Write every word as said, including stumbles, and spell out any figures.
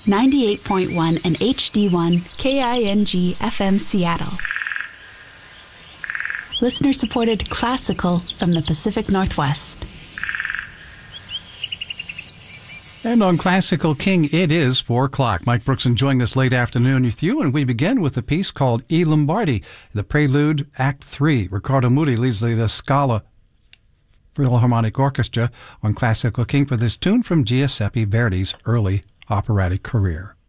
ninety-eight point one and H D one K I N G F M Seattle. Listener-supported classical from the Pacific Northwest. And on Classical King, it is four o'clock. Mike Brooks enjoying this late afternoon with you, and we begin with a piece called E Lombardi, the Prelude, Act three. Riccardo Muti leads the Scala Philharmonic Orchestra on Classical King for this tune from Giuseppe Verdi's early operatic career.